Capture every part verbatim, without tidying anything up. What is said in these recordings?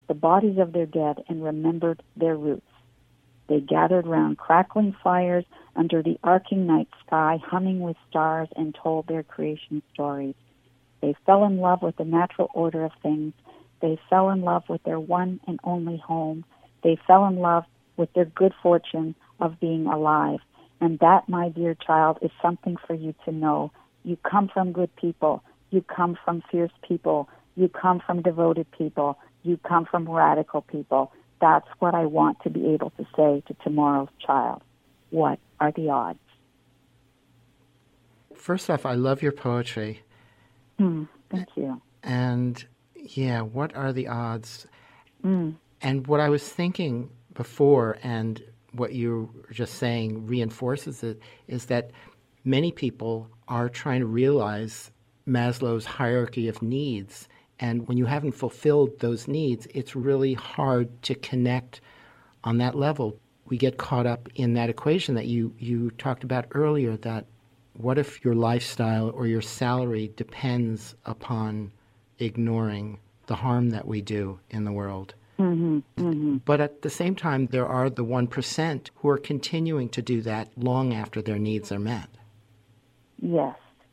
the bodies of their dead and remembered their roots. They gathered round crackling fires under the arcing night sky, humming with stars, and told their creation stories. They fell in love with the natural order of things. They fell in love with their one and only home. They fell in love with their good fortune of being alive. And that, my dear child, is something for you to know. You come from good people. You come from fierce people. You come from devoted people. You come from radical people. That's what I want to be able to say to tomorrow's child. What are the odds? First off, I love your poetry. Mm, thank you. And, yeah, what are the odds? Mm. And what I was thinking before, and what you were just saying reinforces it, is that many people are trying to realize Maslow's hierarchy of needs. And when you haven't fulfilled those needs, it's really hard to connect on that level. We get caught up in that equation that you, you talked about earlier, that what if your lifestyle or your salary depends upon ignoring the harm that we do in the world? Mm-hmm, mm-hmm. But at the same time, there are the one percent who are continuing to do that long after their needs are met. Yes.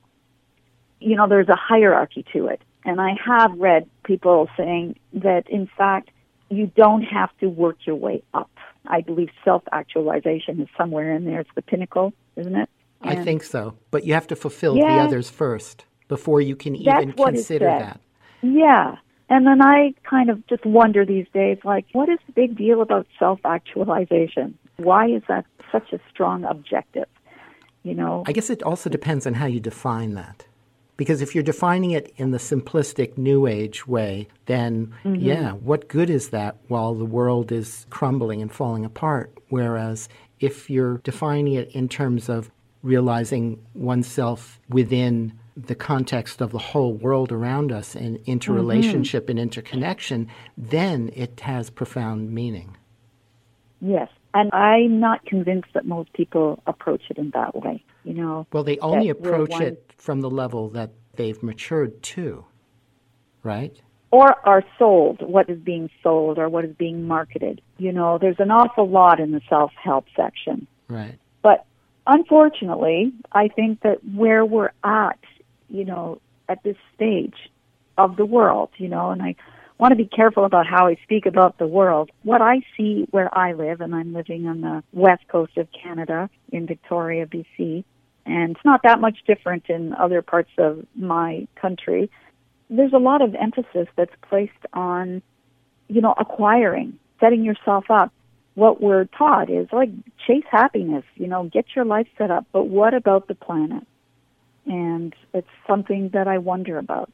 You know, there's a hierarchy to it. And I have read people saying that, in fact, you don't have to work your way up. I believe self-actualization is somewhere in there. It's the pinnacle, isn't it? And I think so. But you have to fulfill yeah, the others first before you can that's even what consider it said. that. Yeah. And then I kind of just wonder these days, like, what is the big deal about self-actualization? Why is that such a strong objective? You know? I guess it also depends on how you define that. Because if you're defining it in the simplistic New Age way, then, mm-hmm. yeah, what good is that while the world is crumbling and falling apart? Whereas if you're defining it in terms of realizing oneself within the context of the whole world around us and interrelationship mm-hmm. and interconnection, then it has profound meaning. Yes, and I'm not convinced that most people approach it in that way. You know, well, they only approach one... it from the level that they've matured to, right? Or are sold what is being sold or what is being marketed. You know, there's an awful lot in the self-help section. Right. But unfortunately, I think that where we're at, you know, at this stage of the world, you know, and I want to be careful about how I speak about the world. What I see where I live, and I'm living on the west coast of Canada in Victoria, B C, and it's not that much different in other parts of my country. There's a lot of emphasis that's placed on, you know, acquiring, setting yourself up. What we're taught is, like, chase happiness, you know, get your life set up. But what about the planet? And it's something that I wonder about.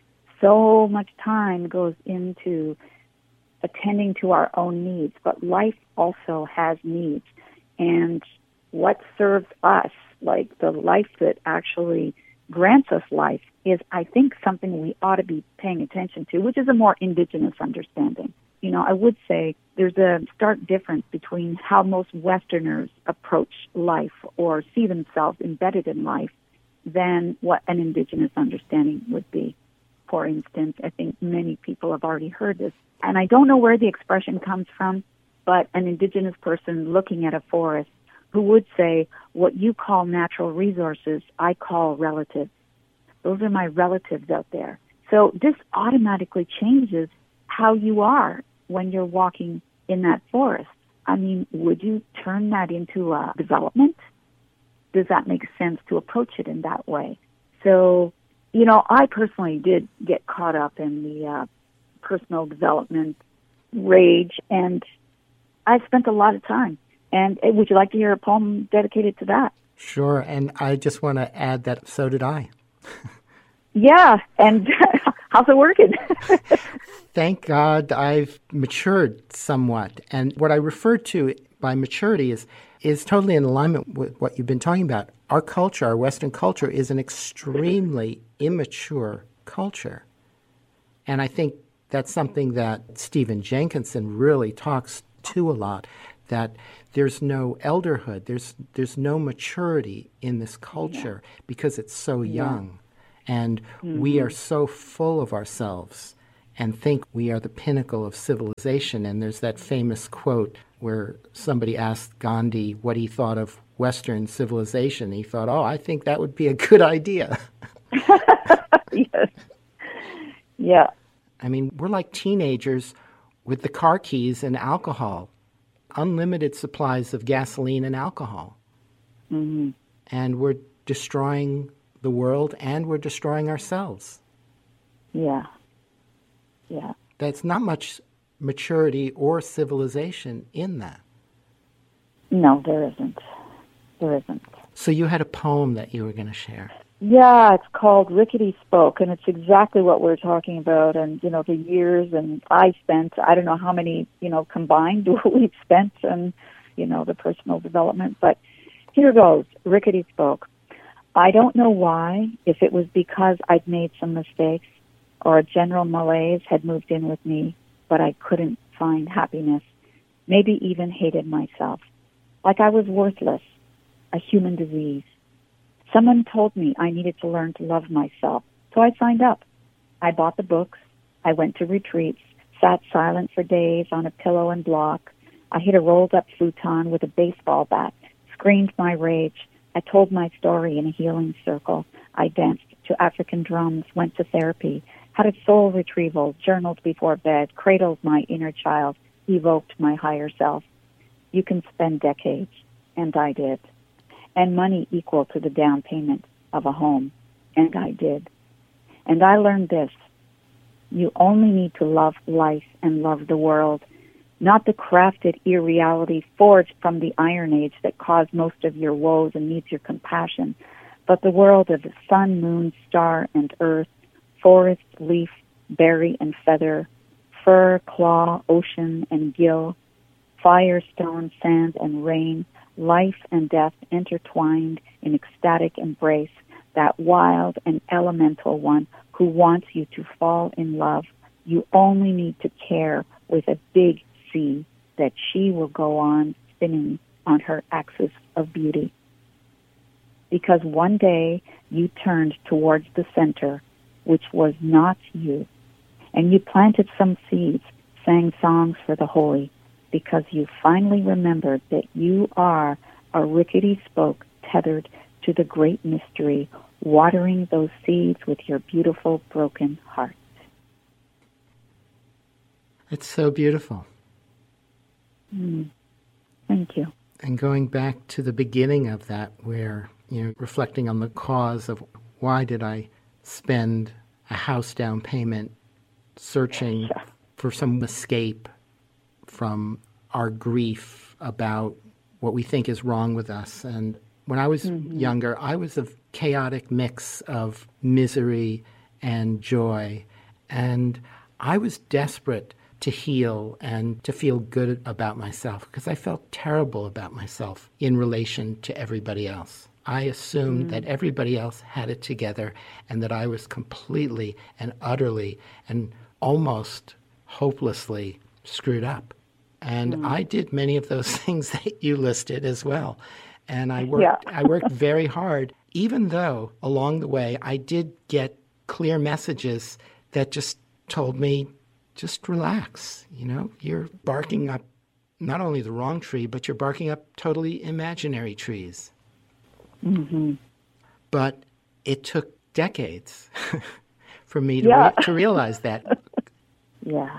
So much time goes into attending to our own needs, but life also has needs. And what serves us, like the life that actually grants us life, is, I think, something we ought to be paying attention to, which is a more indigenous understanding. You know, I would say there's a stark difference between how most Westerners approach life or see themselves embedded in life than what an indigenous understanding would be. For instance, I think many people have already heard this, and I don't know where the expression comes from, but an indigenous person looking at a forest who would say, what you call natural resources, I call relatives. Those are my relatives out there. So this automatically changes how you are when you're walking in that forest. I mean, would you turn that into a development? Does that make sense to approach it in that way? So, you know, I personally did get caught up in the uh, personal development rage, and I spent a lot of time. And uh, would you like to hear a poem dedicated to that? Sure, and I just want to add that so did I. Yeah, and how's it working? Thank God I've matured somewhat. And what I refer to by maturity is is totally in alignment with what you've been talking about. Our culture, our Western culture, is an extremely immature culture. And I think that's something that Stephen Jenkinson really talks to a lot, that there's no elderhood, there's there's no maturity in this culture because it's so young. And mm-hmm. we are so full of ourselves and think we are the pinnacle of civilization. And there's that famous quote where somebody asked Gandhi what he thought of Western civilization. He thought, oh, I think that would be a good idea. Yes. Yeah. I mean, we're like teenagers with the car keys and alcohol, unlimited supplies of gasoline and alcohol. Mm-hmm. And we're destroying the world and we're destroying ourselves. Yeah. Yeah. That's not much maturity or civilization in that. No, there isn't. There isn't. So you had a poem that you were going to share. Yeah, it's called Rickety Spoke, and it's exactly what we're talking about. And, you know, the years and I spent, I don't know how many, you know, combined we've spent and, you know, the personal development. But here goes, Rickety Spoke. I don't know why, if it was because I'd made some mistakes or a general malaise had moved in with me, but I couldn't find happiness, maybe even hated myself. Like I was worthless, a human disease. Someone told me I needed to learn to love myself, so I signed up. I bought the books. I went to retreats, sat silent for days on a pillow and block. I hit a rolled-up futon with a baseball bat, screamed my rage. I told my story in a healing circle. I danced to African drums, went to therapy, had a soul retrieval, journaled before bed, cradled my inner child, evoked my higher self. You can spend decades, and I did. And money equal to the down payment of a home, and I did. And I learned this. You only need to love life and love the world, not the crafted irreality forged from the Iron Age that caused most of your woes and needs your compassion, but the world of the sun, moon, star, and earth, forest, leaf, berry, and feather, fur, claw, ocean, and gill, fire, stone, sand, and rain, life and death intertwined in ecstatic embrace, that wild and elemental one who wants you to fall in love. You only need to care with a big C that she will go on spinning on her axis of beauty. Because one day you turned towards the center, which was not you, and you planted some seeds, sang songs for the holy, because you finally remembered that you are a rickety spoke tethered to the great mystery, watering those seeds with your beautiful broken heart. It's so beautiful. Mm. Thank you. And going back to the beginning of that, where, you know, reflecting on the cause of why did I spend a house down payment searching Yeah. for some escape from our grief about what we think is wrong with us. And when I was mm-hmm. younger, I was a chaotic mix of misery and joy. And I was desperate to heal and to feel good about myself because I felt terrible about myself in relation to everybody else. I assumed mm. that everybody else had it together and that I was completely and utterly and almost hopelessly screwed up. And mm. I did many of those things that you listed as well. And I worked yeah. I worked very hard, even though along the way I did get clear messages that just told me, just relax. You know, you're barking up not only the wrong tree, but you're barking up totally imaginary trees. Mm-hmm. But it took decades for me to, yeah. re- to realize that. Yeah.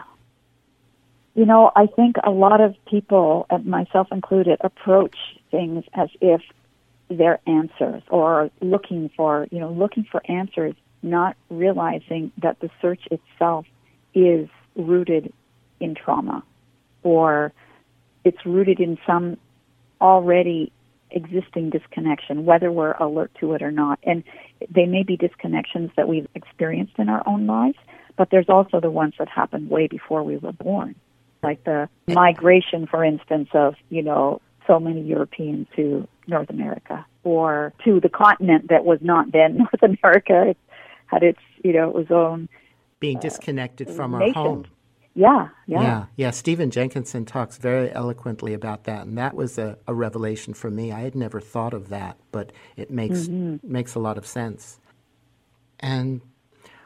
You know, I think a lot of people, myself included, approach things as if they're answers or looking for, you know, looking for answers, not realizing that the search itself is rooted in trauma or it's rooted in some already existing disconnection, whether we're alert to it or not. And they may be disconnections that we've experienced in our own lives, but there's also the ones that happened way before we were born. Like the migration, for instance, of, you know, so many Europeans to North America or to the continent that was not then North America. It had its, you know, its own being disconnected uh, from nation. Our home. Yeah, yeah. Yeah, yeah. Stephen Jenkinson talks very eloquently about that, and that was a, a revelation for me. I had never thought of that, but it makes mm-hmm. makes a lot of sense. And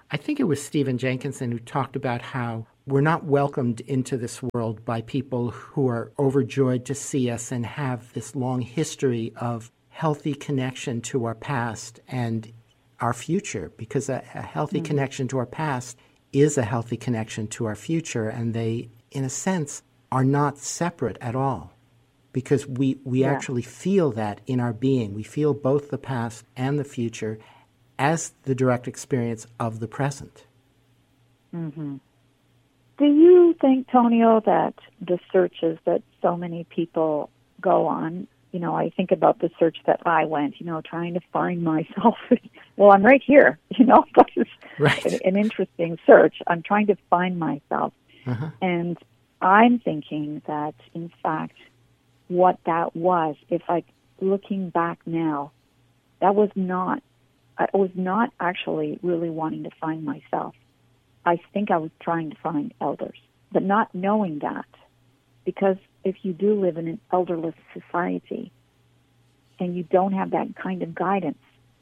I think it was Stephen Jenkinson who talked about how we're not welcomed into this world by people who are overjoyed to see us and have this long history of healthy connection to our past and our future, because a, a healthy mm-hmm. connection to our past is a healthy connection to our future, and they, in a sense, are not separate at all, because we, we yeah. actually feel that in our being. We feel both the past and the future as the direct experience of the present. Mm-hmm. Do you think, Tonio, that the searches that so many people go on, you know, I think about the search that I went, you know, trying to find myself. Well, I'm right here, you know, but it's right. an, an interesting search. I'm trying to find myself. Uh-huh. And I'm thinking that, in fact, what that was, if I, looking back now, that was not, I was not actually really wanting to find myself. I think I was trying to find elders, but not knowing that, because if you do live in an elderless society and you don't have that kind of guidance,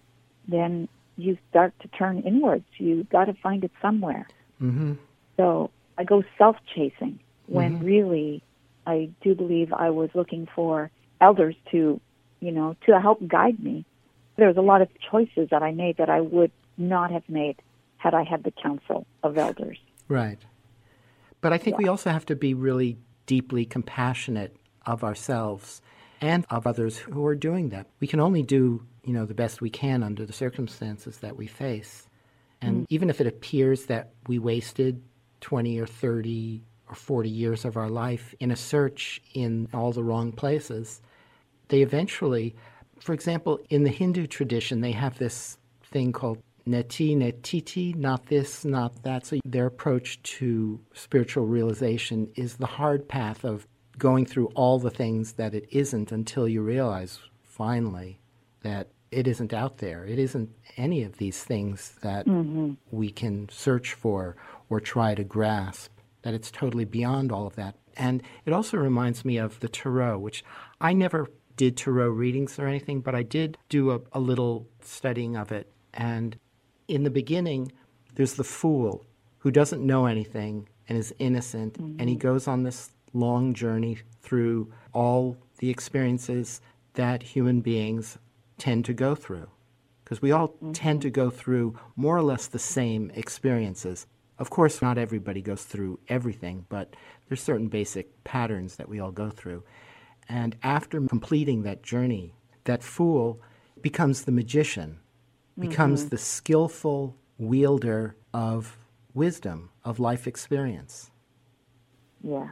then you start to turn inwards. You've got to find it somewhere. Mm-hmm. So I go self-chasing when mm-hmm. really I do believe I was looking for elders to, you know, to help guide me. There was a lot of choices that I made that I would not have made had I had the counsel of elders. Right. But I think yeah. we also have to be really deeply compassionate of ourselves and of others who are doing that. We can only do, you know, the best we can under the circumstances that we face. And mm. even if it appears that we wasted twenty or thirty or forty years of our life in a search in all the wrong places, they eventually, for example, in the Hindu tradition, they have this thing called neti netiti, not this, not that. So their approach to spiritual realization is the hard path of going through all the things that it isn't until you realize finally that it isn't out there. It isn't any of these things that mm-hmm. we can search for or try to grasp, that it's totally beyond all of that. And it also reminds me of the Tarot, which I never did Tarot readings or anything, but I did do a, a little studying of it. And in the beginning, there's the fool who doesn't know anything and is innocent, mm-hmm. and he goes on this long journey through all the experiences that human beings tend to go through. Because we all mm-hmm. tend to go through more or less the same experiences. Of course, not everybody goes through everything, but there's certain basic patterns that we all go through. And after completing that journey, that fool becomes the magician, becomes mm-hmm. the skillful wielder of wisdom, of life experience. Yeah.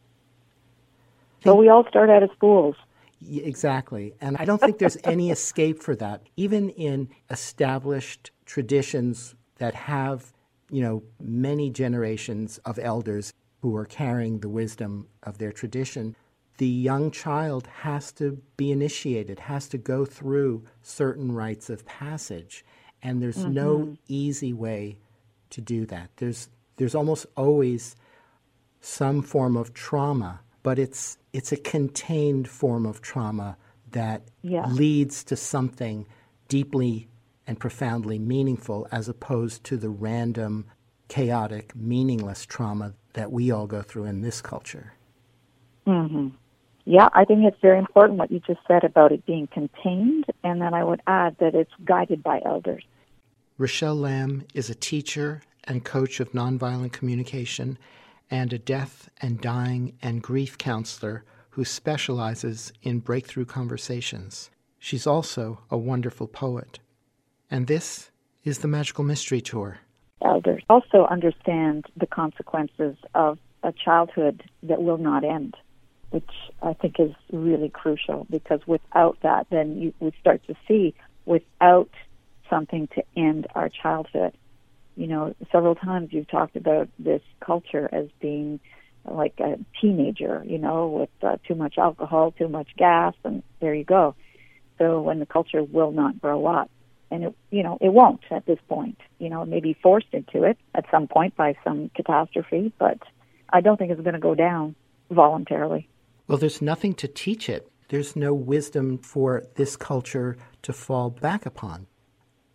So we all start out as fools. Exactly. And I don't think there's any escape for that. Even in established traditions that have, you know, many generations of elders who are carrying the wisdom of their tradition, the young child has to be initiated, has to go through certain rites of passage. And there's mm-hmm. no easy way to do that. There's there's almost always some form of trauma, but it's it's a contained form of trauma that yeah. leads to something deeply and profoundly meaningful, as opposed to the random, chaotic, meaningless trauma that we all go through in this culture. Mm-hmm. Yeah, I think it's very important what you just said about it being contained, and then I would add that it's guided by elders. Rochelle Lamb is a teacher and coach of nonviolent communication and a death and dying and grief counselor who specializes in breakthrough conversations. She's also a wonderful poet. And this is the Magical Mystery Tour. Elders also understand the consequences of a childhood that will not end, which I think is really crucial, because without that, then you, we start to see, without something to end our childhood. You know, several times you've talked about this culture as being like a teenager, you know, with uh, too much alcohol, too much gas, and there you go. So when the culture will not grow up, and it, you know, it won't at this point. You know, it may be forced into it at some point by some catastrophe, but I don't think it's going to go down voluntarily. Well, there's nothing to teach it. There's no wisdom for this culture to fall back upon.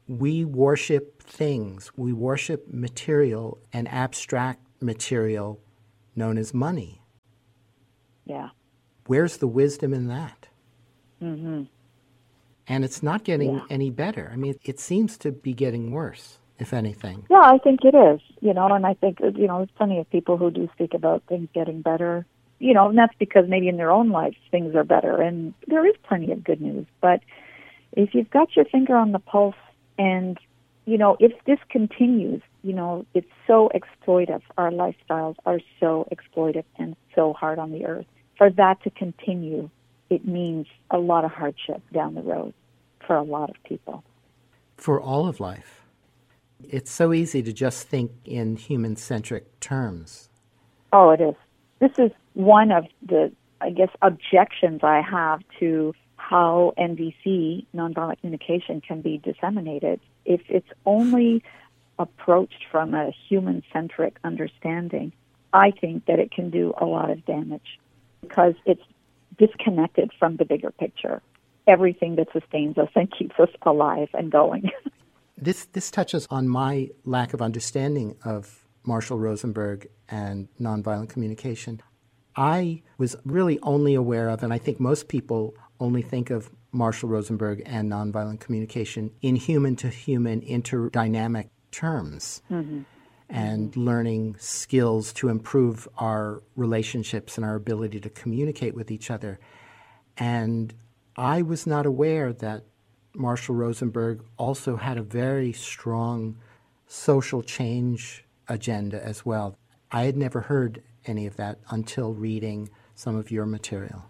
we worship things. We worship material and abstract material known as money. Yeah. Where's the wisdom in that? Mm-hmm. And it's not getting Yeah. any better. I mean, it seems to be getting worse, if anything. Yeah, I think it is, you know, and I think, you know, there's plenty of people who do speak about things getting better, you know, and that's because maybe in their own lives things are better, and there is plenty of good news. But if you've got your finger on the pulse and, you know, if this continues, you know, it's so exploitive. Our lifestyles are so exploitive and so hard on the earth. For that to continue, it means a lot of hardship down the road for a lot of people. For all of life. It's so easy to just think in human-centric terms. Oh, it is. This is one of the, I guess, objections I have to how N V C, nonviolent communication, can be disseminated. If it's only approached from a human-centric understanding, I think that it can do a lot of damage because it's disconnected from the bigger picture, everything that sustains us and keeps us alive and going. This this touches on my lack of understanding of Marshall Rosenberg and nonviolent communication. I was really only aware of, and I think most people only think of Marshall Rosenberg and nonviolent communication in human-to-human interdynamic terms. Mm-hmm. And mm-hmm. learning skills to improve our relationships and our ability to communicate with each other. And I was not aware that Marshall Rosenberg also had a very strong social change agenda as well. I had never heard any of that until reading some of your material.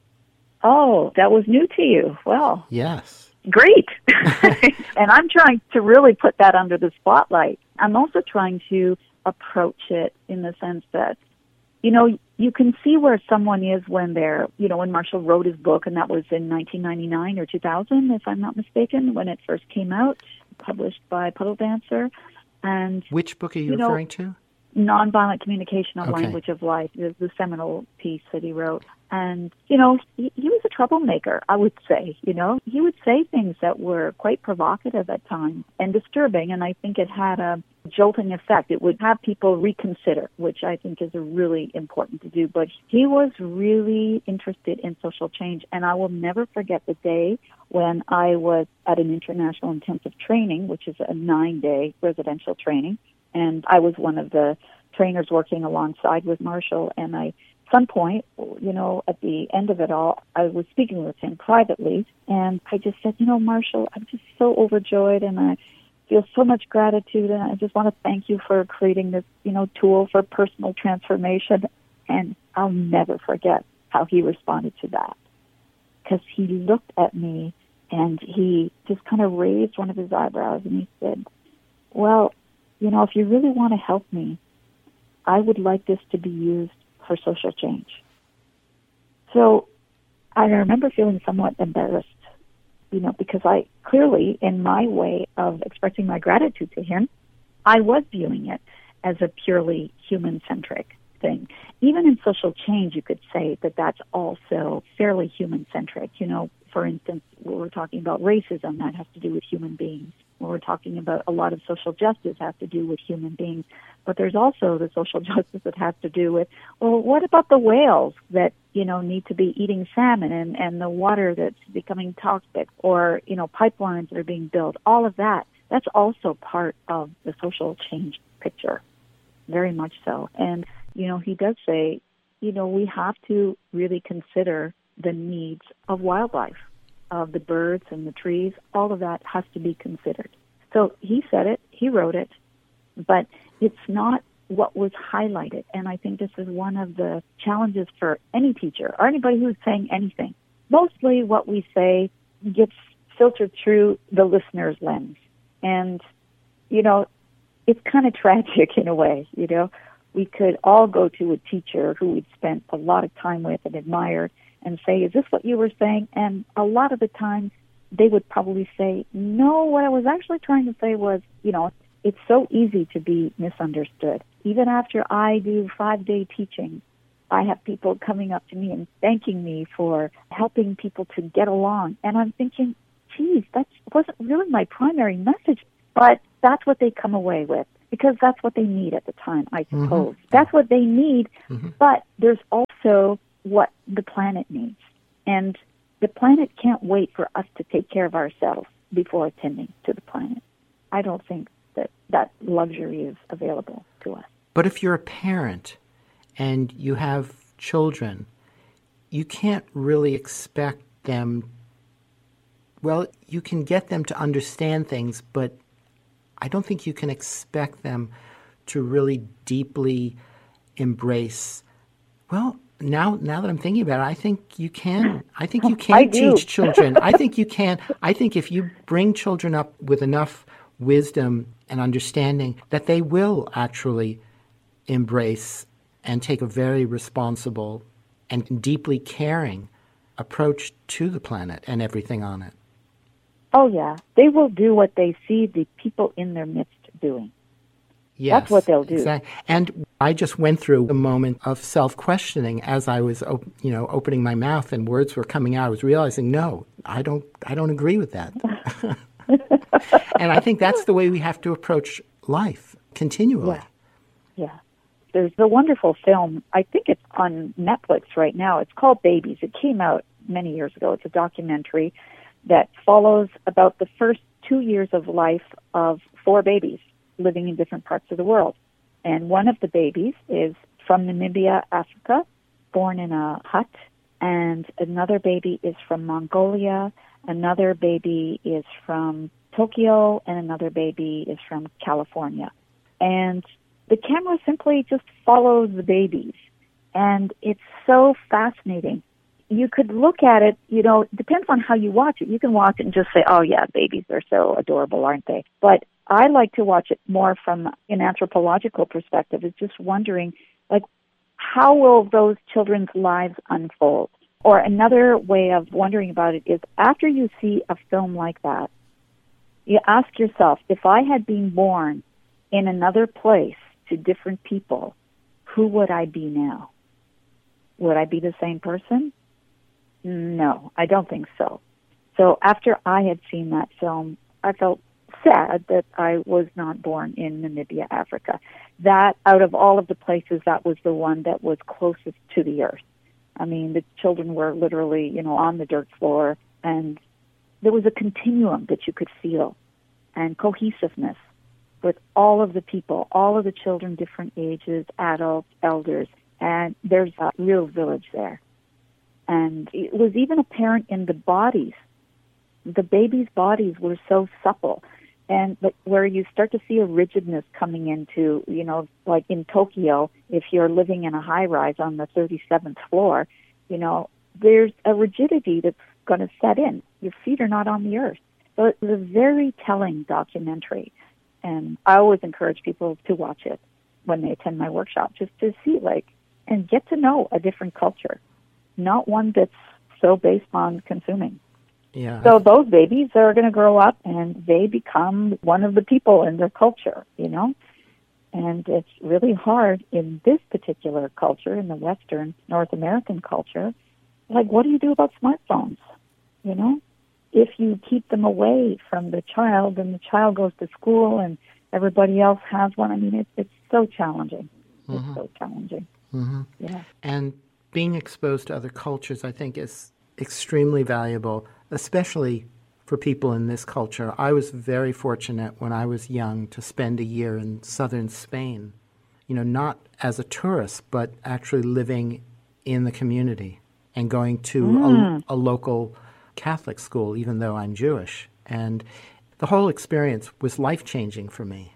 Oh, that was new to you. Well, yes. Great. And I'm trying to really put that under the spotlight. I'm also trying to approach it in the sense that, you know, you can see where someone is when they're, you know, when Marshall wrote his book, and that was in nineteen ninety-nine or two thousand, if I'm not mistaken, when it first came out, published by Puddle Dancer. And which book are you, you know, referring to? Nonviolent Communication, A Okay. Language of Life, is the seminal piece that he wrote. And, you know, he, he was a troublemaker, I would say, you know. He would say things that were quite provocative at times and disturbing, and I think it had a jolting effect. It would have people reconsider, which I think is a really important to do. But he was really interested in social change, and I will never forget the day when I was at an international intensive training, which is a nine-day residential training, and I was one of the trainers working alongside with Marshall, and I At some point, you know, at the end of it all, I was speaking with him privately, and I just said, you know, Marshall, I'm just so overjoyed, and I feel so much gratitude, and I just want to thank you for creating this, you know, tool for personal transformation. And I'll never forget how he responded to that, because he looked at me, and he just kind of raised one of his eyebrows, and he said, well, you know, if you really want to help me, I would like this to be used for social change. So I remember feeling somewhat embarrassed, you know, because I clearly, in my way of expressing my gratitude to him, I was viewing it as a purely human-centric thing. Even in social change, you could say that that's also fairly human-centric. You know, for instance, when we're talking about racism, that has to do with human beings. When we're talking about a lot of social justice has to do with human beings. But there's also the social justice that has to do with, well, what about the whales that, you know, need to be eating salmon and, and the water that's becoming toxic, or, you know, pipelines that are being built? All of that, that's also part of the social change picture, very much so. And, you know, he does say, you know, we have to really consider the needs of wildlife, of the birds and the trees. All of that has to be considered. So he said it, he wrote it, but it's not what was highlighted. And I think this is one of the challenges for any teacher or anybody who's saying anything. Mostly what we say gets filtered through the listener's lens. And, you know, it's kind of tragic in a way, you know. We could all go to a teacher who we'd spent a lot of time with and admired and say, is this what you were saying? And a lot of the time, they would probably say, no, what I was actually trying to say was, you know, it's so easy to be misunderstood. Even after I do five-day teaching, I have people coming up to me and thanking me for helping people to get along. And I'm thinking, geez, that wasn't really my primary message. But that's what they come away with, because that's what they need at the time, I suppose. Mm-hmm. That's what they need, mm-hmm. but there's also what the planet needs. And the planet can't wait for us to take care of ourselves before attending to the planet. I don't think that that luxury is available to us. But if you're a parent and you have children, you can't really expect them, well, you can get them to understand things, but I don't think you can expect them to really deeply embrace, well, now now that I'm thinking about it, I think you can. I think you can teach children. I think you can. I think if you bring children up with enough wisdom and understanding, that they will actually embrace and take a very responsible and deeply caring approach to the planet and everything on it. Oh, yeah. They will do what they see the people in their midst doing. Yes, that's what they'll do. Exactly. And I just went through a moment of self-questioning as I was, you know, opening my mouth and words were coming out. I was realizing, no, I don't, I don't agree with that. And I think that's the way we have to approach life continually. Yeah. Yeah. There's a wonderful film. I think it's on Netflix right now. It's called Babies. It came out many years ago. It's a documentary that follows about the first two years of life of four babies living in different parts of the world. And one of the babies is from Namibia, Africa, born in a hut. And another baby is from Mongolia. Another baby is from Tokyo. And another baby is from California. And the camera simply just follows the babies. And it's so fascinating. You could look at it, you know, it depends on how you watch it. You can watch it and just say, oh, yeah, babies are so adorable, aren't they? But I like to watch it more from an anthropological perspective. It's just wondering, like, how will those children's lives unfold? Or another way of wondering about it is, after you see a film like that, you ask yourself, if I had been born in another place to different people, who would I be now? Would I be the same person? No, I don't think so. So after I had seen that film, I felt sad that I was not born in Namibia, Africa. That, out of all of the places, that was the one that was closest to the earth. I mean, the children were literally, you know, on the dirt floor, and there was a continuum that you could feel, and cohesiveness with all of the people, all of the children, different ages, adults, elders, and there's a real village there. And it was even apparent in the bodies. The babies' bodies were so supple. And but where you start to see a rigidness coming into, you know, like in Tokyo, if you're living in a high-rise on the thirty-seventh floor, you know, there's a rigidity that's going to set in. Your feet are not on the earth. So it was a very telling documentary. And I always encourage people to watch it when they attend my workshop, just to see, like, and get to know a different culture. Not one that's so based on consuming. Yeah. So those babies are going to grow up and they become one of the people in their culture, you know? And it's really hard in this particular culture, in the Western North American culture. Like, what do you do about smartphones, you know? If you keep them away from the child and the child goes to school and everybody else has one, I mean, it, it's so challenging. Mm-hmm. It's so challenging. Mm-hmm. Yeah. And being exposed to other cultures, I think, is extremely valuable, especially for people in this culture. I was very fortunate when I was young to spend a year in southern Spain, you know, not as a tourist, but actually living in the community and going to mm. a, a local Catholic school, even though I'm Jewish. And the whole experience was life-changing for me.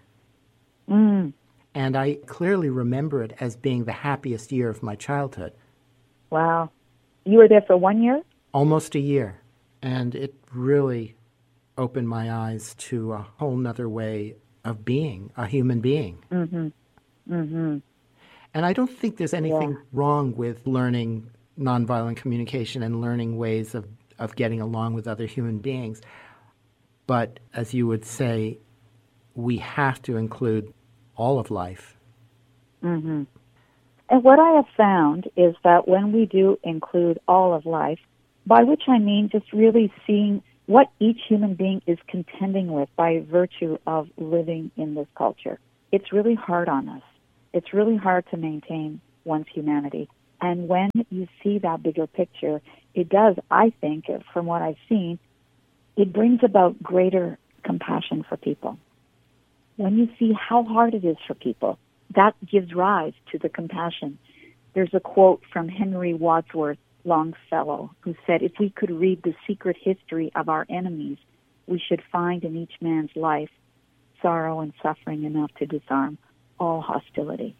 Mm. And I clearly remember it as being the happiest year of my childhood. Wow. You were there for one year? Almost a year. And it really opened my eyes to a whole nother way of being, a human being. Mm-hmm. Mm-hmm. And I don't think there's anything yeah. wrong with learning nonviolent communication and learning ways of, of getting along with other human beings. But as you would say, we have to include all of life. Mm-hmm. And what I have found is that when we do include all of life, by which I mean just really seeing what each human being is contending with by virtue of living in this culture. It's really hard on us. It's really hard to maintain one's humanity. And when you see that bigger picture, it does, I think, from what I've seen, it brings about greater compassion for people. When you see how hard it is for people, that gives rise to the compassion. There's a quote from Henry Wadsworth Longfellow, who said, if we could read the secret history of our enemies, we should find in each man's life sorrow and suffering enough to disarm all hostility.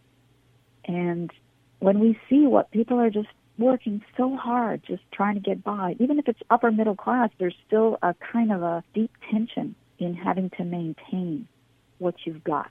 And when we see what people are just working so hard, just trying to get by, even if it's upper middle class, there's still a kind of a deep tension in having to maintain what you've got.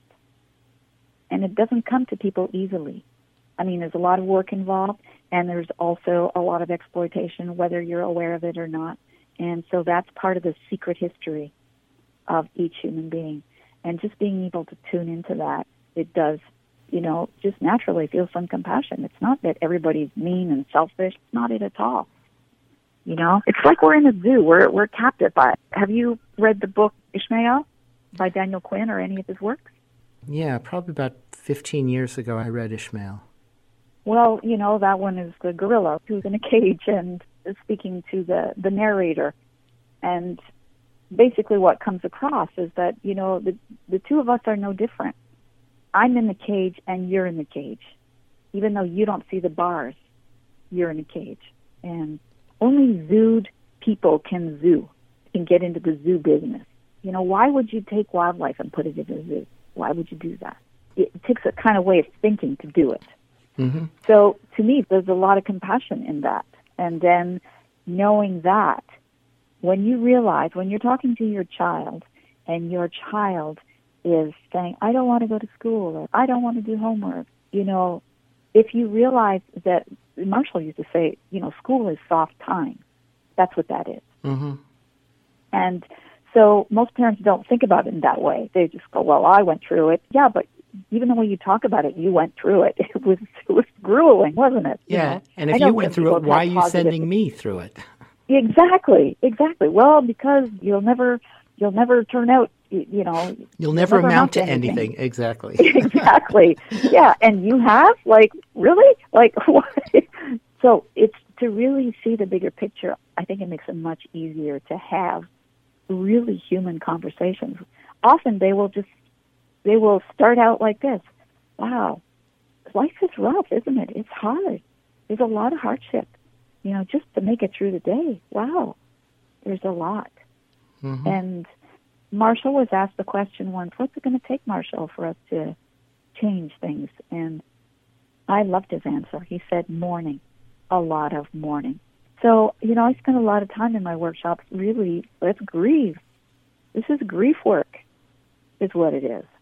And it doesn't come to people easily. I mean, there's a lot of work involved, and there's also a lot of exploitation, whether you're aware of it or not. And so that's part of the secret history of each human being. And just being able to tune into that, it does, you know, just naturally feel some compassion. It's not that everybody's mean and selfish. It's not it at all. You know, it's like we're in a zoo. We're we're captive by it. Have you read the book Ishmael by Daniel Quinn or any of his works? Yeah, probably about fifteen years ago I read Ishmael. Well, you know, that one is the gorilla who's in a cage and is speaking to the, the narrator. And basically what comes across is that, you know, the the two of us are no different. I'm in the cage and you're in the cage. Even though you don't see the bars, you're in a cage. And only zooed people can zoo, can get into the zoo business. You know, why would you take wildlife and put it in a zoo? Why would you do that? It takes a kind of way of thinking to do it. Mm-hmm. So to me, there's a lot of compassion in that. And then knowing that, when you realize, when you're talking to your child and your child is saying, I don't want to go to school, or I don't want to do homework, you know, if you realize that, Marshall used to say, you know, school is soft time. That's what that is. Mm-hmm. And so most parents don't think about it in that way. They just go, well, I went through it. Yeah, but even the way you talk about it, you went through it. It was it was grueling, wasn't it? Yeah, you know? And if you went through it, why are you sending me through it? Exactly, exactly. Well, because you'll never you'll never turn out, you, you know. You'll never, never amount to anything. anything. Exactly. Exactly. Yeah, and you have? Like, really? Like, what? So it's to really see the bigger picture. I think it makes it much easier to have really human conversations. Often they will just, they will start out like this. Wow, life is rough, isn't it? It's hard. There's a lot of hardship, you know, just to make it through the day. Wow, there's a lot. Mm-hmm. And Marshall was asked the question once, what's it going to take, Marshall, for us to change things? And I loved his answer. He said mourning, a lot of mourning. So, you know, I spend a lot of time in my workshops, really, let's grieve. This is grief work, is what it is.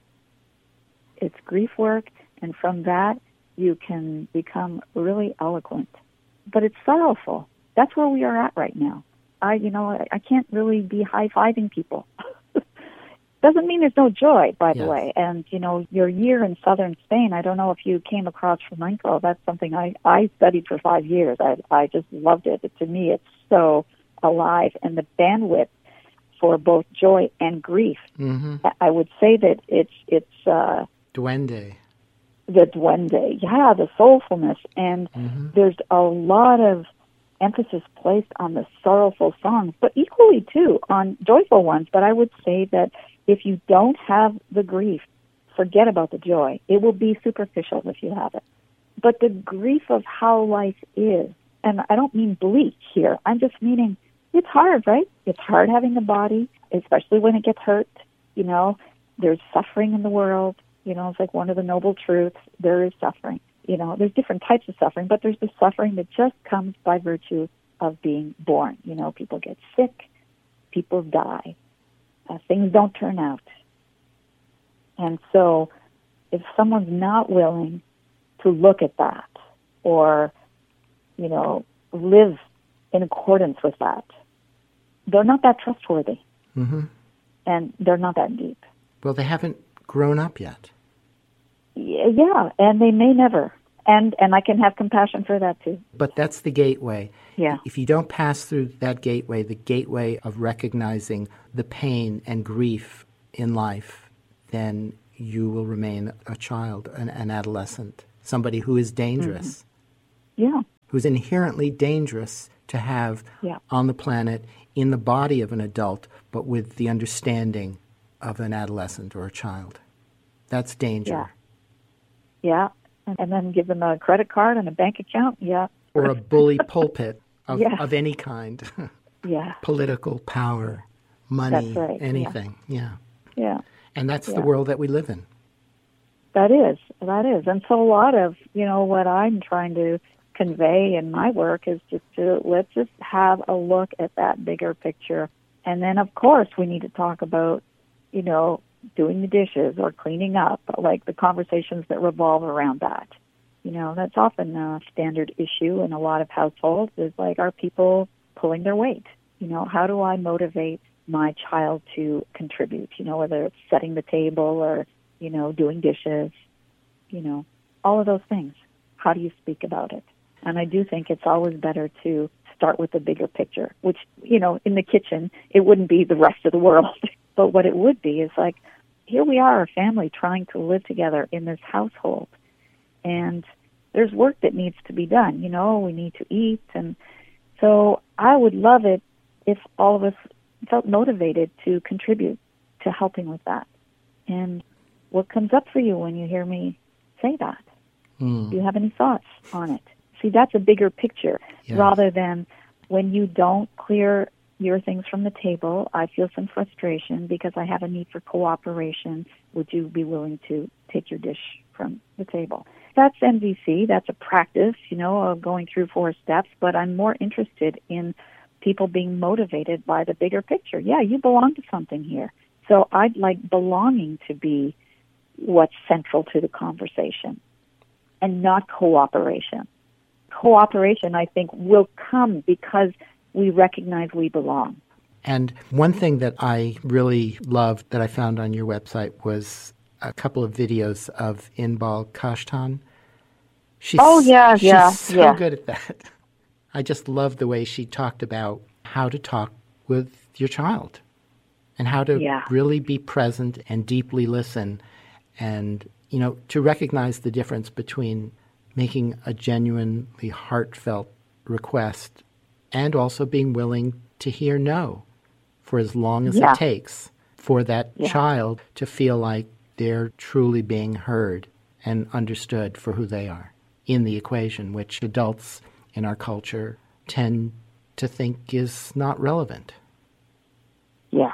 It's grief work, and from that, you can become really eloquent. But it's sorrowful. That's where we are at right now. I, you know, I, I can't really be high-fiving people. Doesn't mean there's no joy, by the yeah. way. And, you know, your year in southern Spain, I don't know if you came across flamenco. That's something I, I studied for five years. I, I just loved it. To me, it's so alive. And the bandwidth for both joy and grief, mm-hmm. I would say that it's... it's uh, Duende. The duende, yeah, the soulfulness. And mm-hmm. there's a lot of emphasis placed on the sorrowful songs, but equally, too, on joyful ones. But I would say that if you don't have the grief, forget about the joy. It will be superficial if you have it. But the grief of how life is, and I don't mean bleak here, I'm just meaning it's hard, right? It's hard having a body, especially when it gets hurt. You know, there's suffering in the world. You know, it's like one of the noble truths. There is suffering. You know, there's different types of suffering, but there's the suffering that just comes by virtue of being born. You know, people get sick, people die. Uh, things don't turn out. And so if someone's not willing to look at that or, you know, live in accordance with that, they're not that trustworthy. Mm-hmm. And they're not that deep. Well, they haven't grown up yet. Yeah, and they may never. And and I can have compassion for that too. But that's the gateway. Yeah. If you don't pass through that gateway, the gateway of recognizing the pain and grief in life, then you will remain a child, an, an adolescent, somebody who is dangerous. Mm-hmm. Yeah. Who's inherently dangerous to have yeah. on the planet in the body of an adult, but with the understanding of an adolescent or a child. That's danger. Yeah. Yeah. And then give them a credit card and a bank account. Yeah. Or a bully pulpit of, yeah. of any kind. yeah. Political power, money, right. anything. Yeah. Yeah. yeah. And that's yeah. the world that we live in. That is. That is. And so a lot of, you know, what I'm trying to convey in my work is just to let's just have a look at that bigger picture. And then, of course, we need to talk about, you know, doing the dishes or cleaning up, like the conversations that revolve around that. You know, that's often a standard issue in a lot of households is like, are people pulling their weight? You know, how do I motivate my child to contribute? You know, whether it's setting the table or, you know, doing dishes, you know, all of those things. How do you speak about it? And I do think it's always better to start with the bigger picture, which, you know, in the kitchen, it wouldn't be the rest of the world. But what it would be is like, here we are, a family trying to live together in this household. And there's work that needs to be done. You know, we need to eat. And so I would love it if all of us felt motivated to contribute to helping with that. And what comes up for you when you hear me say that? Mm. Do you have any thoughts on it? See, that's a bigger picture yeah. rather than when you don't clear your things from the table, I feel some frustration because I have a need for cooperation. Would you be willing to take your dish from the table? That's M V C. That's a practice, you know, of going through four steps, but I'm more interested in people being motivated by the bigger picture. Yeah, you belong to something here. So I'd like belonging to be what's central to the conversation and not cooperation. Cooperation, I think, will come because we recognize we belong. And one thing that I really loved that I found on your website was a couple of videos of Inbal Kashtan. She's, oh, yeah, she's yeah, so yeah. good at that. I just love the way she talked about how to talk with your child and how to yeah. really be present and deeply listen and, you know, to recognize the difference between making a genuinely heartfelt request and also being willing to hear no for as long as yeah. it takes for that yeah. child to feel like they're truly being heard and understood for who they are in the equation, which adults in our culture tend to think is not relevant. Yeah.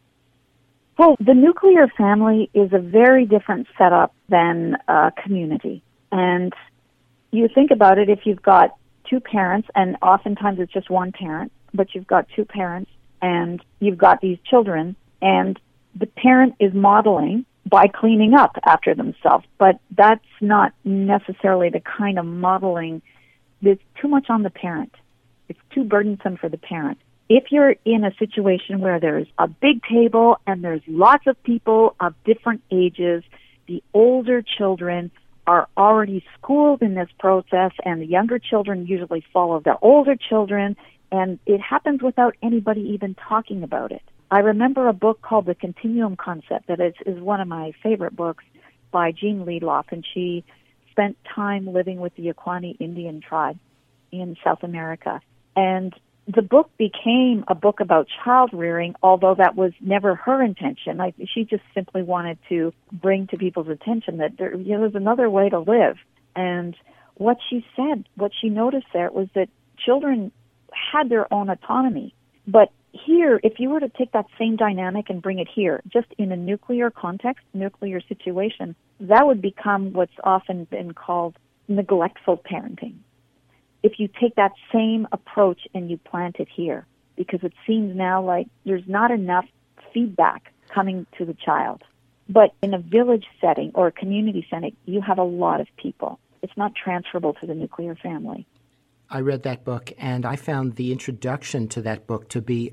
Well, the nuclear family is a very different setup than a community. And you think about it, if you've got two parents, and oftentimes it's just one parent, but you've got two parents, and you've got these children, and the parent is modeling by cleaning up after themselves. But that's not necessarily the kind of modeling. There's too much on the parent. It's too burdensome for the parent. If you're in a situation where there's a big table and there's lots of people of different ages, the older children are already schooled in this process, and the younger children usually follow the older children, and it happens without anybody even talking about it. I remember a book called The Continuum Concept that is, is one of my favorite books by Jean Liedloff, and she spent time living with the Yaquani Indian tribe in South America. And the book became a book about child rearing, although that was never her intention. I, she just simply wanted to bring to people's attention that there, you know, there's another way to live. And what she said, what she noticed there was that children had their own autonomy. But here, if you were to take that same dynamic and bring it here, just in a nuclear context, nuclear situation, that would become what's often been called neglectful parenting. If you take that same approach and you plant it here, because it seems now like there's not enough feedback coming to the child. But in a village setting or a community setting, you have a lot of people. It's not transferable to the nuclear family. I read that book, and I found the introduction to that book to be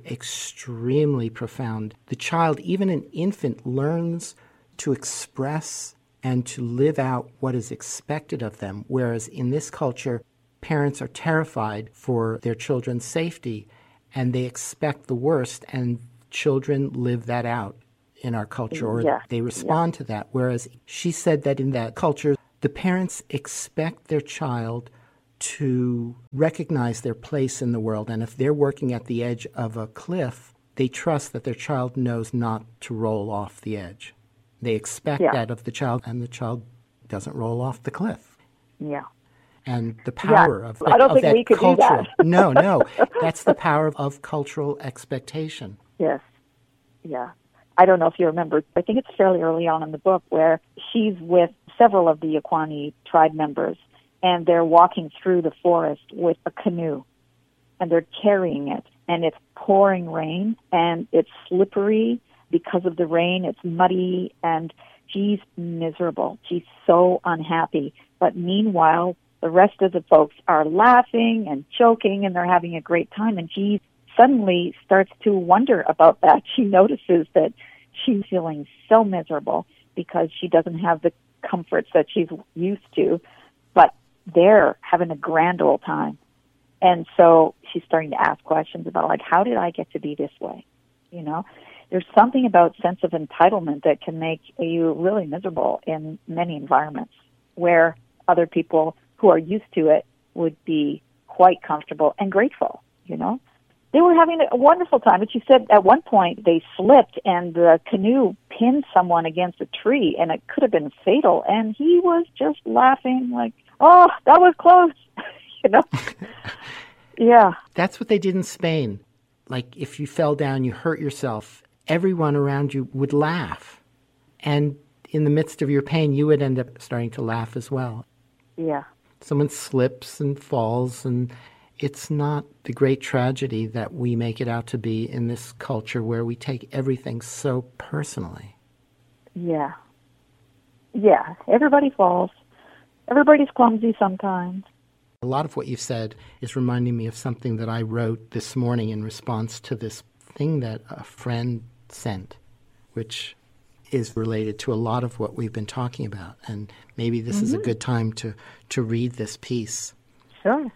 extremely profound. The child, even an infant, learns to express and to live out what is expected of them. Whereas in this culture, parents are terrified for their children's safety and they expect the worst, and children live that out in our culture, or yeah. they respond yeah. to that. Whereas she said that in that culture, the parents expect their child to recognize their place in the world. And if they're working at the edge of a cliff, they trust that their child knows not to roll off the edge. They expect yeah. that of the child, and the child doesn't roll off the cliff. Yeah. And the power yeah. of, the, I don't of think that we could cultural. do that. no, no. That's the power of, of cultural expectation. Yes. Yeah. I don't know if you remember, I think it's fairly early on in the book where she's with several of the Yaquani tribe members, and they're walking through the forest with a canoe, and they're carrying it, and it's pouring rain, and it's slippery because of the rain. It's muddy, and she's miserable. She's so unhappy. But meanwhile, the rest of the folks are laughing and joking, and they're having a great time, and she suddenly starts to wonder about that. She notices that she's feeling so miserable because she doesn't have the comforts that she's used to, but they're having a grand old time. And so she's starting to ask questions about, like, how did I get to be this way? You know, there's something about sense of entitlement that can make you really miserable in many environments where other people who are used to it would be quite comfortable and grateful, you know. They were having a wonderful time, but she said at one point they slipped and the canoe pinned someone against a tree, and it could have been fatal, and he was just laughing like, oh, that was close, you know? Yeah. That's what they did in Spain. Like, if you fell down, you hurt yourself, everyone around you would laugh. And in the midst of your pain, you would end up starting to laugh as well. Yeah. Someone slips and falls, and it's not the great tragedy that we make it out to be in this culture where we take everything so personally. Yeah. Yeah. Everybody falls. Everybody's clumsy sometimes. A lot of what you've said is reminding me of something that I wrote this morning in response to this thing that a friend sent, which is related to a lot of what we've been talking about. And maybe this mm-hmm. is a good time to, to read this piece. Sure.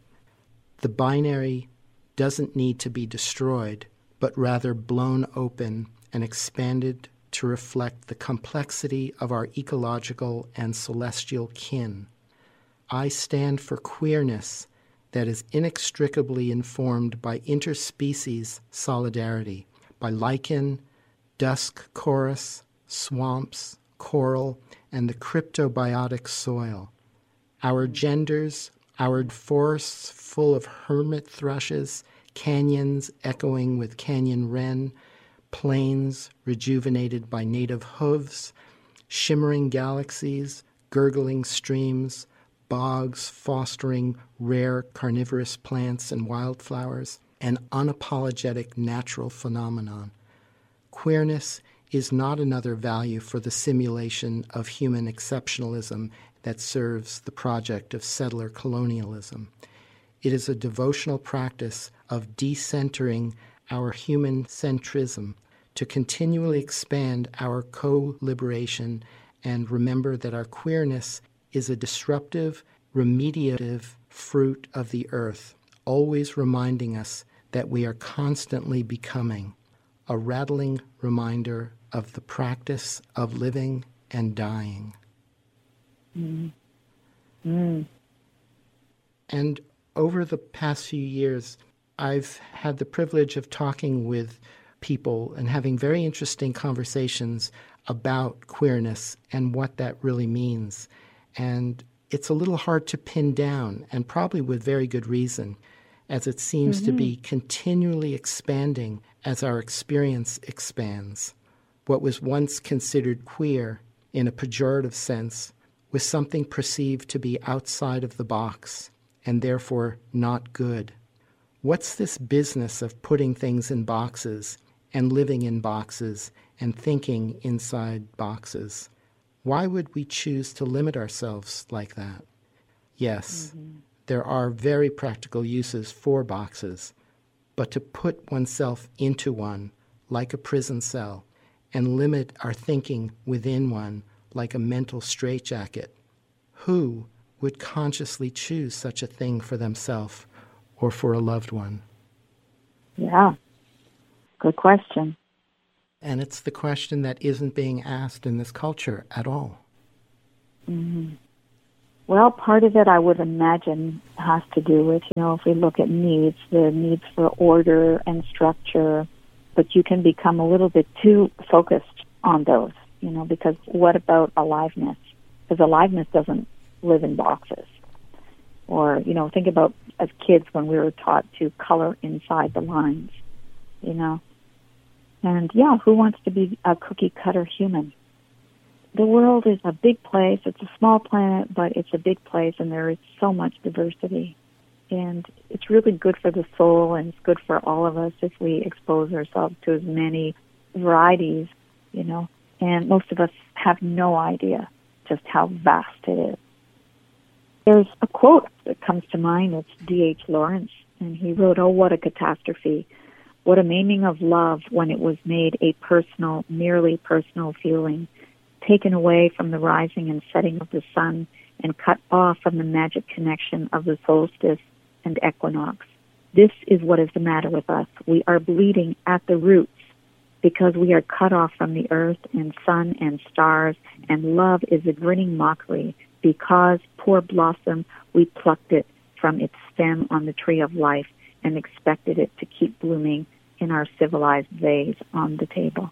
The binary doesn't need to be destroyed, but rather blown open and expanded to reflect the complexity of our ecological and celestial kin. I stand for queerness that is inextricably informed by interspecies solidarity, by lichen, dusk chorus, swamps, coral, and the cryptobiotic soil. Our genders, our forests full of hermit thrushes, canyons echoing with canyon wren, plains rejuvenated by native hooves, shimmering galaxies, gurgling streams, bogs fostering rare carnivorous plants and wildflowers, an unapologetic natural phenomenon. Queerness is not another value for the simulation of human exceptionalism that serves the project of settler colonialism. It is a devotional practice of decentering our human centrism to continually expand our co-liberation and remember that our queerness is a disruptive, remediative fruit of the earth, always reminding us that we are constantly becoming, a rattling reminder of the practice of living and dying. Mm. Mm. And over the past few years, I've had the privilege of talking with people and having very interesting conversations about queerness and what that really means. And it's a little hard to pin down, and probably with very good reason, as it seems mm-hmm. to be continually expanding as our experience expands. What was once considered queer in a pejorative sense was something perceived to be outside of the box and therefore not good. What's this business of putting things in boxes and living in boxes and thinking inside boxes? Why would we choose to limit ourselves like that? Yes, mm-hmm. there are very practical uses for boxes, but to put oneself into one, like a prison cell, and limit our thinking within one, like a mental straitjacket. Who would consciously choose such a thing for themselves or for a loved one? Yeah, good question. And it's the question that isn't being asked in this culture at all. Mm-hmm. Well, part of it I would imagine has to do with, you know, if we look at needs, the needs for order and structure, but you can become a little bit too focused on those, you know, because what about aliveness? Because aliveness doesn't live in boxes. Or, you know, think about as kids when we were taught to color inside the lines, you know. And, yeah, who wants to be a cookie-cutter human? The world is a big place. It's a small planet, but it's a big place, and there is so much diversity. And it's really good for the soul, and it's good for all of us if we expose ourselves to as many varieties, you know. And most of us have no idea just how vast it is. There's a quote that comes to mind. It's D H Lawrence, and he wrote, "Oh, what a catastrophe. What a maiming of love when it was made a personal, merely personal feeling, taken away from the rising and setting of the sun and cut off from the magic connection of the solstice and equinox. This is what is the matter with us. We are bleeding at the roots because we are cut off from the earth and sun and stars, and love is a grinning mockery because, poor blossom, we plucked it from its stem on the tree of life and expected it to keep blooming in our civilized vase on the table."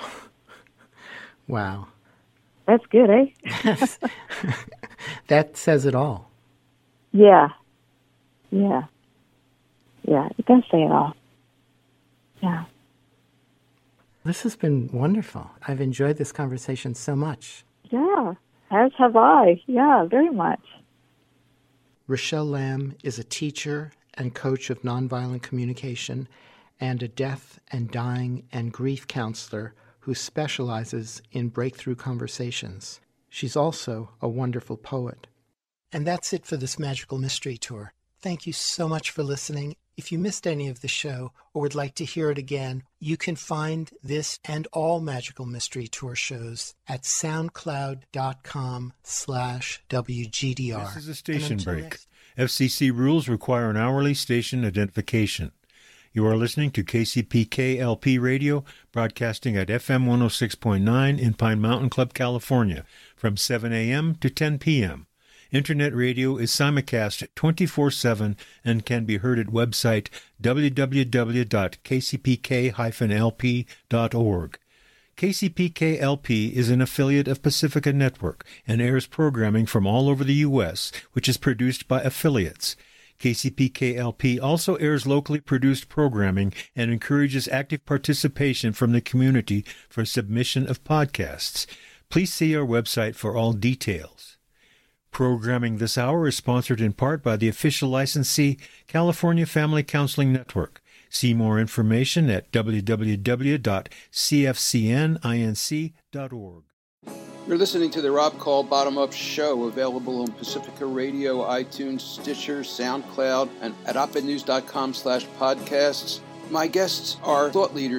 Wow. That's good, eh? Yes. That says it all. Yeah. Yeah. Yeah, it does say it all. Yeah. This has been wonderful. I've enjoyed this conversation so much. Yeah, as have I. Yeah, very much. Rochelle Lamb is a teacher and coach of nonviolent communication and a death and dying and grief counselor who specializes in breakthrough conversations. She's also a wonderful poet. And that's it for this Magical Mystery Tour. Thank you so much for listening. If you missed any of the show or would like to hear it again, you can find this and all Magical Mystery Tour shows at soundcloud.com slash WGDR. This is a station break. Next... F C C rules require an hourly station identification. You are listening to K C P K L P Radio, broadcasting at F M one oh six point nine in Pine Mountain Club, California, from seven a.m. to ten p.m. Internet radio is simulcast twenty-four seven and can be heard at website w w w dot k c p k dash l p dot org. K C P K L P is an affiliate of Pacifica Network and airs programming from all over the U S, which is produced by affiliates. K C P K L P also airs locally produced programming and encourages active participation from the community for submission of podcasts. Please see our website for all details. Programming this hour is sponsored in part by the official licensee, California Family Counseling Network. See more information at w w w dot c f c n inc dot org. You're listening to the Rob Call Bottom Up Show, available on Pacifica Radio, iTunes, Stitcher, SoundCloud, and at op ed news dot com slash podcasts. My guests are thought leaders